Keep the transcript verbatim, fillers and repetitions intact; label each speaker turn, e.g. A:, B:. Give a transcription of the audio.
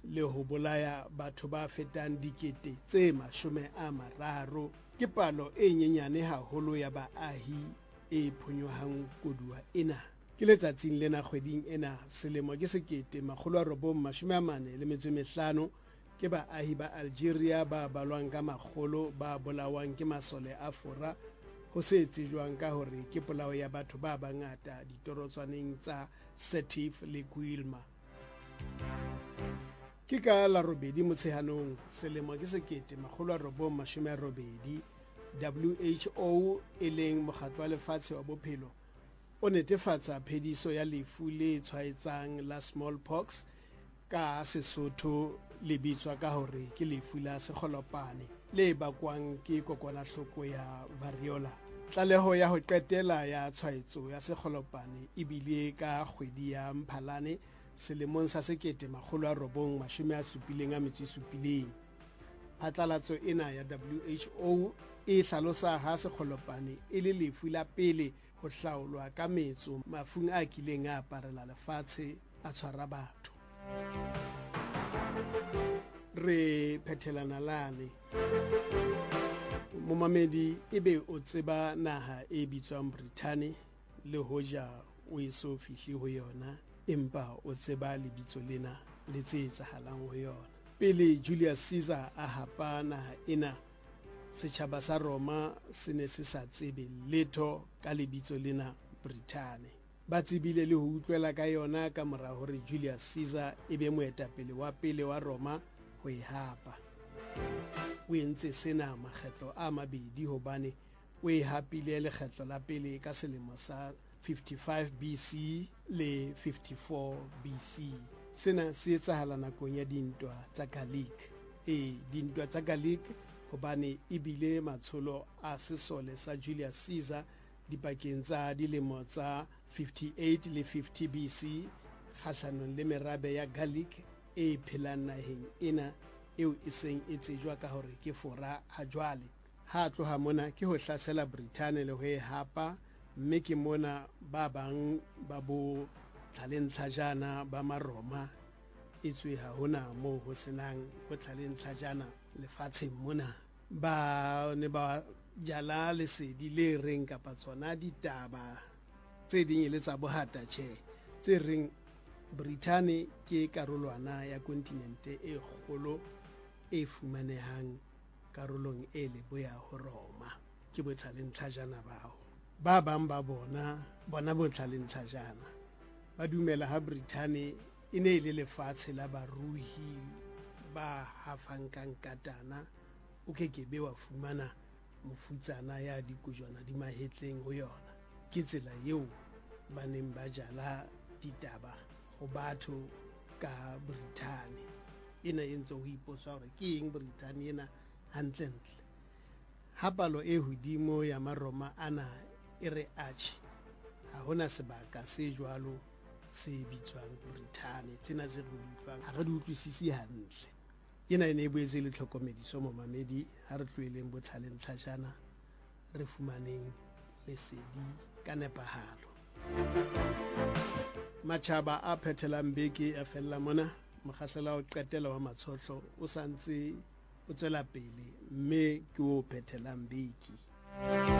A: le ho bolaya batho ba fetang dikete tse mashome a mararo ke palo e nyenyane haholo ya baahi e phonyohang koduwa ena. Ke letsatsing lena kgweding ena selemo ke sekete makgolo a robong mashome a mane le metso e mehlano ke baahi ba Algeria ba balwang ka makgolo ba bolawang ke masole a fora ho se tsejwang ka hore ke polao ya batho ba bangata ditorotswaneng tsa Sétif le Guilma. Ke ka la robedi Motsheanong selemo ke sekete makgolo a robong mashome a robedi W H O e leng mokgatlo wa lefatshe wa bophelo o netefatsa phediso ya lefu le tshwaetsang la smallpox ka Sesotho le bitswa ka hore ke lefu la sekgolopane le bakwang ke kokwanahloko ya variola. Tlaleho ya ho qetela ya tshwaetso ya sekgolopane e bile ka kgwedi ya Mphalane selemong sa sekete makgolo a robong mashome a supileng a metso e supileng. Phatlalatso ena ya W H O e hlalosa ha sekgolopane e le lefu la pele ho hlaolwa ka metso mafung a kileng a aparela lefatshe a tshwara batho. Re phethelana lane momamedi ebe o tseba naha e bitswang Britain le hoja o eso fihli ho yona empa o tseba lebitso lena le tse etsahalang ho yona. Pele Julius Caesar a hapa naha ena setjhaba sa Roma se ne se sa tsebe letho ka lebitso lena Britain. Ba tsebile le ho utlwela ka yona ka mora hore Julius Caesar ebe moetapele wa pele wa Roma ho e hapa. O entse sena makgetlo a mabedi hobane o e hapile lekgetlo la pele ka selemo sa fifty-five B C le fifty-four B C. Sena se etsahala nakong ya dintwa tsa Gallic. E dintwa tsa Gallic hobane ebile matsholo a sesole sa Julius Caesar dipakeng tsa dilemo tsa fifty-eight le fifty B C kgahlanong le merabe ya Gallic e phelang naheng ena eo e seng e tsejwa ka hore ke fora ha jwale. Ha tloha mona ke ho hlasela Britain le ho e hapa, mme ke mona ba bang ba bo tlhalentlhajana ba Maroma e tswe ha hona moo ho senang bo tlhalentlhajana lefatsheng mona. Ba ne ba jala lesedi le reng kapa tsona ditaba tse ding le tsa bohata tjhe tse reng Britain ke karolwana ya kontinente e kgolo e fumanehang karolong e leboya ho Roma. Ke botlhalentlhajana bao. Ba bang ba bona bona botlhalentlhajana ba dumela ha Britain e ne e le lefatshe la baruhi ba hafankang katana o ke ke be wa fumana mofutsana ya dikojwana di mahetleng ho yona. Ke tsela eo ba neng ba jala ditaba ho batho ka Britain. Ena e ntse ho ipotsa hore ke eng Britain ena hantlentle. Ha palo e hodimo ya Maroma ana e re atjhe ha hona sebaka se jwalo se bitswang Britain. Tsena tse re utlwang ha re di utlwisisi hantle. Ena e ne e boetse le tlhokomediso momamedi ha re tloeleng botlhalentlhajana re fumaneng lesedi ka nepahalo. Matjhaba a phethelang beke a fella mona. Mokgahlelo o qetela wa matshotlo o santse o tswela pele mme ke o phethelang beke.